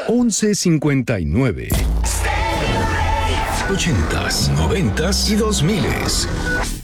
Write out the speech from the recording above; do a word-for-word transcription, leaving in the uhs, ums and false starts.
once cincuenta y nueve. Ochentas, noventas y dos miles.